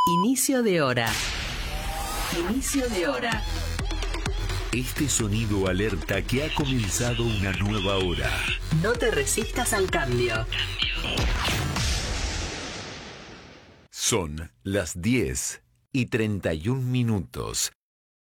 Inicio de hora. Inicio de hora. Este sonido alerta que ha comenzado una nueva hora. No te resistas al cambio. Son las 10:31.